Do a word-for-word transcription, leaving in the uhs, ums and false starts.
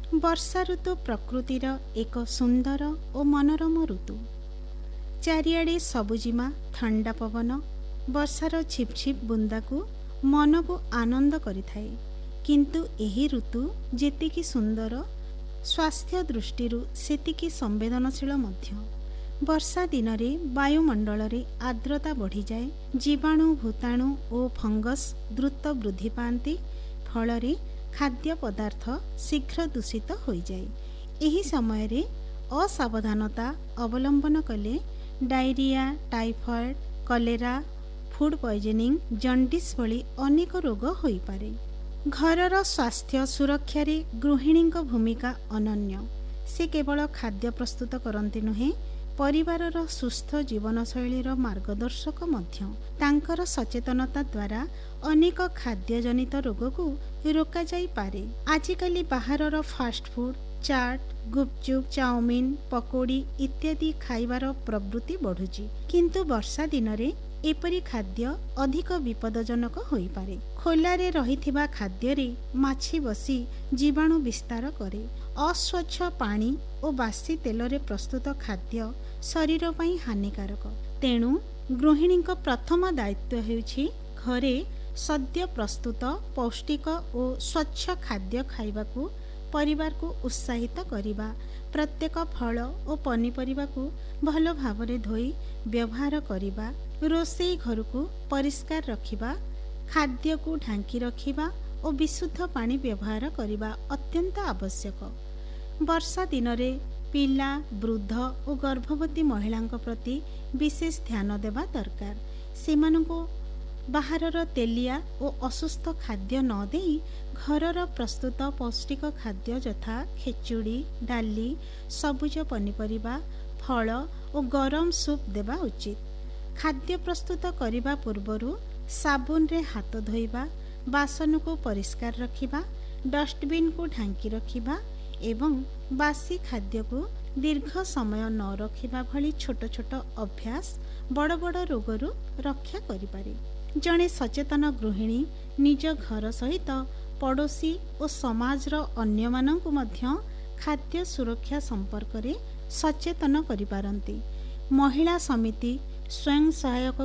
ବର୍ଷା ଋତୁ ପ୍ରକୃତିର ଏକ ସୁନ୍ଦର ଓ ମନୋରମ ଋତୁ। ଚାରିଆଡ଼େ ସବୁଜିମା, ଥଣ୍ଡା ପବନ, ବର୍ଷାର ଝିପ୍ ଝିପ୍ ବୁନ୍ଦାକୁ ମନକୁ ଆନନ୍ଦ କରିଥାଏ। କିନ୍ତୁ ଏହି ଋତୁ ଯେତିକି ସୁନ୍ଦର, ସ୍ୱାସ୍ଥ୍ୟ ଦୃଷ୍ଟିରୁ ସେତିକି ସମ୍ବେଦନଶୀଳ ମଧ୍ୟ। ବର୍ଷା ଦିନରେ ବାୟୁମଣ୍ଡଳରେ ଆର୍ଦ୍ରତା ବଢ଼ିଯାଏ, ଜୀବାଣୁ, ଭୂତାଣୁ ଓ ଫଙ୍ଗସ୍ ଦ୍ରୁତ ବୃଦ୍ଧି ପାଆନ୍ତି, ଫଳରେ ଖାଦ୍ୟ ପଦାର୍ଥ ଶୀଘ୍ର ଦୂଷିତ ହୋଇଯାଏ। ଏହି ସମୟରେ ଅସାବଧାନତା ଅବଲମ୍ବନ କଲେ diarrhoea, typhoid, cholera, food poisoning, jaundice ଭଳି ଅନେକ ରୋଗ ହୋଇପାରେ। ଘରର ସ୍ୱାସ୍ଥ୍ୟ ସୁରକ୍ଷାରେ ଗୃହିଣୀଙ୍କ ଭୂମିକା ଅନନ୍ୟ। ସେ କେବଳ ଖାଦ୍ୟ ପ୍ରସ୍ତୁତ କରନ୍ତି ନୁହେଁ, ପରିବାରର ସୁସ୍ଥ ଜୀବନଶୈଳୀର ମାର୍ଗଦର୍ଶକ ମଧ୍ୟ। ତାଙ୍କର ସଚେତନତା ଦ୍ୱାରା ଅନେକ ଖାଦ୍ୟଜନିତ ରୋଗକୁ ରୋକାଯାଇପାରେ। ଆଜିକାଲି ବାହାରର ଫାଷ୍ଟଫୁଡ୍, ଚାଟ୍, ଗୁପଚୁପ୍, ଚାଉମିନ୍, ପକୋଡ଼ି ଇତ୍ୟାଦି ଖାଇବାର ପ୍ରବୃତ୍ତି ବଢ଼ୁଛି। କିନ୍ତୁ ବର୍ଷା ଦିନରେ ଏପରି ଖାଦ୍ୟ ଅଧିକ ବିପଦଜନକ ହୋଇପାରେ। ଖୋଲାରେ ରହିଥିବା ଖାଦ୍ୟରେ ମାଛି ବସି ଜୀବାଣୁ ବିସ୍ତାର କରେ। ଅସ୍ୱଚ୍ଛ ପାଣି ଓ ବାସି ତେଲରେ ପ୍ରସ୍ତୁତ ଖାଦ୍ୟ ଶରୀର ପାଇଁ ହାନିକାରକ। ତେଣୁ ଗୃହିଣୀଙ୍କ ପ୍ରଥମ ଦାୟିତ୍ୱ ହେଉଛି ଘରେ ସଦ୍ୟ ପ୍ରସ୍ତୁତ ପୌଷ୍ଟିକ ଓ ସ୍ୱଚ୍ଛ ଖାଦ୍ୟ ଖାଇବାକୁ ପରିବାରକୁ ଉତ୍ସାହିତ କରିବା। ପ୍ରତ୍ୟେକ ଫଳ ଓ ପନିପରିବାକୁ ଭଲ ଭାବରେ ଧୋଇ ବ୍ୟବହାର କରିବା, ରୋଷେଇ ଘରକୁ ପରିଷ୍କାର ରଖିବା, ଖାଦ୍ୟକୁ ଢାଙ୍କି ରଖିବା ଓ ବିଶୁଦ୍ଧ ପାଣି ବ୍ୟବହାର କରିବା ଅତ୍ୟନ୍ତ ଆବଶ୍ୟକ। ବର୍ଷା ଦିନରେ ପିଲା, ବୃଦ୍ଧ ଓ ଗର୍ଭବତୀ ମହିଳାଙ୍କ ପ୍ରତି ବିଶେଷ ଧ୍ୟାନ ଦେବା ଦରକାର। ସେମାନଙ୍କୁ ବାହାରର ତେଲିଆ ଓ ଅସୁସ୍ଥ ଖାଦ୍ୟ ନ ଦେଇ ଘରର ପ୍ରସ୍ତୁତ ପୌଷ୍ଟିକ ଖାଦ୍ୟ ଯଥା ଖେଚୁଡ଼ି, ଡାଲି, ସବୁଜ ପନିପରିବା, ଫଳ ଓ ଗରମ ସୁପ୍ ଦେବା ଉଚିତ। ଖାଦ୍ୟ ପ୍ରସ୍ତୁତ କରିବା ପୂର୍ବରୁ ସାବୁନରେ ହାତ ଧୋଇବା, ବାସନକୁ ପରିଷ୍କାର ରଖିବା, ଡଷ୍ଟବିନ୍କୁ ଢାଙ୍କି ରଖିବା ଏବଂ ବାସି ଖାଦ୍ୟକୁ ଦୀର୍ଘ ସମୟ ନ ରଖିବା ଭଳି ଛୋଟ ଛୋଟ ଅଭ୍ୟାସ ବଡ଼ ବଡ଼ ରୋଗରୁ ରକ୍ଷା କରିପାରେ। ଜଣେ ସଚେତନ ଗୃହିଣୀ ନିଜ ଘର ସହିତ ପଡ଼ୋଶୀ ଓ ସମାଜର ଅନ୍ୟମାନଙ୍କୁ ମଧ୍ୟ ଖାଦ୍ୟ ସୁରକ୍ଷା ସମ୍ପର୍କରେ ସଚେତନ କରିପାରନ୍ତି। ମହିଳା ସମିତି, ସ୍ୱୟଂ ସହାୟକ